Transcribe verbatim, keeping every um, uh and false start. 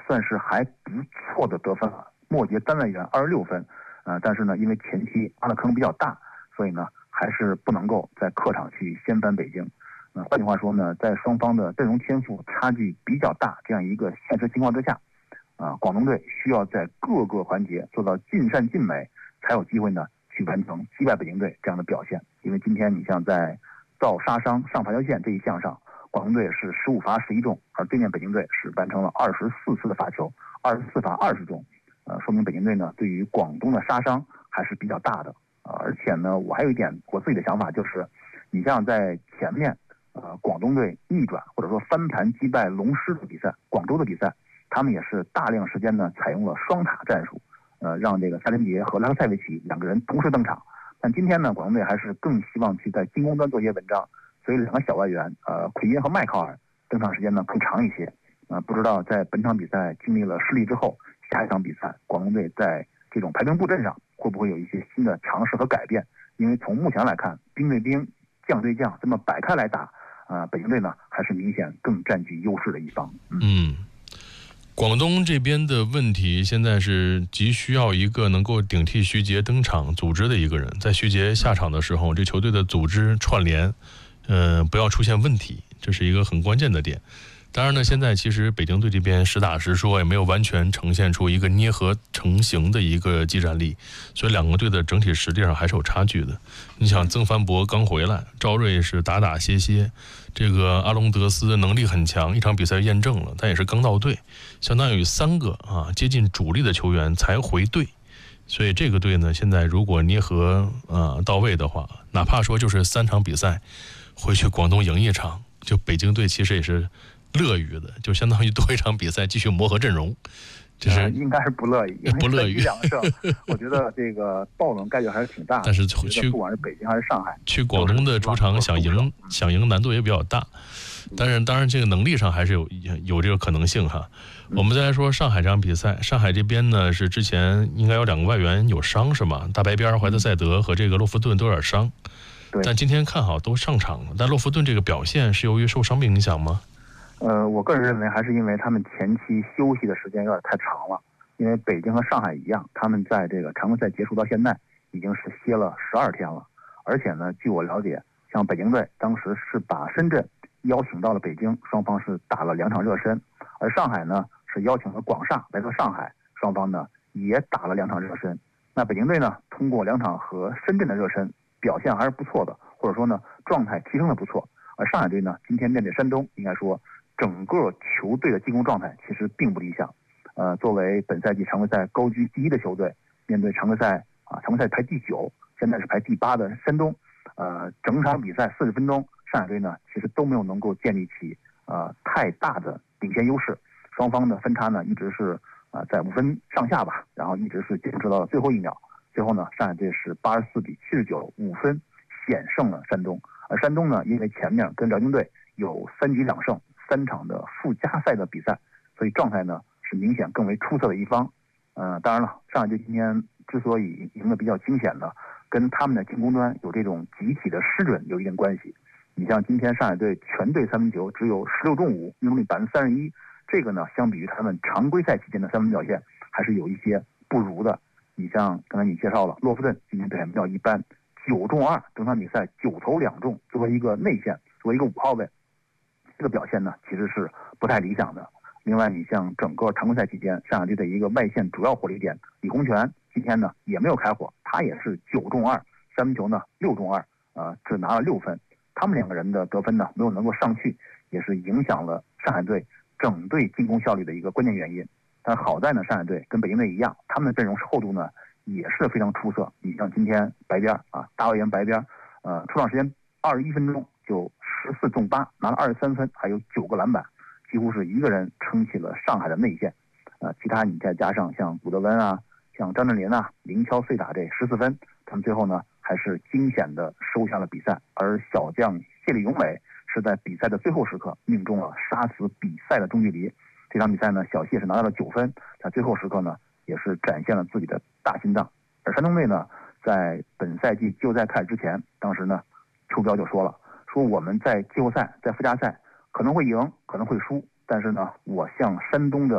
算是还不错的得分了，末节单位元二十六分，呃，但是呢，因为前期挖的坑比较大，所以呢，还是不能够在客场去掀翻北京。呃，换句话说呢，在双方的阵容天赋差距比较大这样一个现实情况之下，啊、呃，广东队需要在各个环节做到尽善尽美，才有机会呢去完成击败北京队这样的表现。因为今天你像在造杀伤上罚球线这一项上，广东队是十五罚十一中，而对面北京队是完成了二十四次的罚球，二十四罚二十中，呃，说明北京队呢对于广东的杀伤还是比较大的。呃，而且呢，我还有一点我自己的想法，就是你像在前面，呃，广东队逆转或者说翻盘击败龙狮的比赛，广州的比赛，他们也是大量时间呢采用了双塔战术，呃，让这个夏天杰和拉克塞维奇两个人同时登场。但今天呢，广东队还是更希望去在进攻端做一些文章，所以两个小外援，呃，奎因和麦考尔登场时间呢更长一些。呃，不知道在本场比赛经历了失利之后，下一场比赛广东队在这种排兵布阵上会不会有一些新的尝试和改变？因为从目前来看，兵对兵、将对将这么摆开来打，啊、呃，北京队呢还是明显更占据优势的一方。嗯。 嗯，广东这边的问题现在是急需要一个能够顶替徐杰登场组织的一个人，在徐杰下场的时候，这球队的组织串联，呃，不要出现问题，这是一个很关键的点。当然呢，现在其实北京队这边实打实说也没有完全呈现出一个捏合成型的一个技战力，所以两个队的整体实力上还是有差距的。你想，曾凡博刚回来，赵睿是打打歇歇，这个阿隆德斯能力很强，一场比赛验证了，但也是刚到队，相当于三个啊接近主力的球员才回队，所以这个队呢，现在如果捏合啊到位的话，哪怕说就是三场比赛回去广东赢一场，就北京队其实也是乐于的，就相当于多一场比赛继续磨合阵容，这是、 呃、应该是不乐意， 不乐于两胜，我觉得这个爆冷概率还是挺大的。 但是去不管是北京还是上海， 去广东的主场想赢想赢难度也比较大，但是当然这个能力上还是有有这个可能性哈。我们再来说上海这场比赛，上海这边呢是之前应该有两个外援有伤是吗？大白边怀特塞德和这个洛夫顿都有点伤，但今天看好都上场了。但洛夫顿这个表现是由于受伤病影响吗？ 呃，我个人认为还是因为他们前期休息的时间有点太长了。因为北京和上海一样，他们在这个常规赛结束到现在已经是歇了十二天了。而且呢，据我了解，像北京队当时是把深圳邀请到了北京，双方是打了两场热身；而上海呢是邀请了广厦来到上海，双方呢也打了两场热身。那北京队呢通过两场和深圳的热身，表现还是不错的，或者说呢状态提升的不错。而上海队呢今天面对山东，应该说整个球队的进攻状态其实并不理想。呃，作为本赛季常规赛高居第一的球队，面对常规赛啊，常规赛排第九，现在是排第八的山东，呃，整场比赛四十分钟，上海队呢其实都没有能够建立起呃太大的领先优势，双方的分差呢一直是啊、呃、在五分上下吧，然后一直是坚持到了最后一秒，最后呢上海队是八十四比七十九，五分险胜了山东。而山东呢，因为前面跟辽宁队有三局两胜，三场的附加赛的比赛，所以状态呢是明显更为出色的一方。呃，当然了，上海队今天之所以赢得比较惊险的，跟他们的进攻端有这种集体的失准有一定关系。你像今天上海队全队三分球只有十六中五，命中率百分之三十一，这个呢，相比于他们常规赛期间的三分表现，还是有一些不如的。你像刚才你介绍了洛夫顿今天表现比较一般，九中二，整场比赛九投两中，作为一个内线，作为一个五号位，这个表现呢其实是不太理想的。另外，你像整个常规赛期间，上海队的一个外线主要火力点李洪权今天呢也没有开火，他也是九中二，三分球呢六中二，呃，只拿了六分。他们两个人的得分呢没有能够上去，也是影响了上海队整队进攻效率的一个关键原因。但好在呢，上海队跟北京队一样，他们的阵容厚度呢也是非常出色。你像今天白边啊，大外援白边，呃，出场时间二十一分钟就十四中八，拿了二十三分，还有九个篮板。几乎是一个人撑起了上海的内线，呃，其他你再加上像古德温啊，像张镇麟啊，零敲碎打这十四分，他们最后呢还是惊险的收下了比赛。而小将谢里永美是在比赛的最后时刻命中了杀死比赛的中距离。这场比赛呢，小谢是拿到了九分，在最后时刻呢也是展现了自己的大心脏。而山东队呢，在本赛季季后赛开始之前，当时呢，邱彪就说了，说我们在季后赛，在附加赛可能会赢，可能会输，但是呢，我向山东的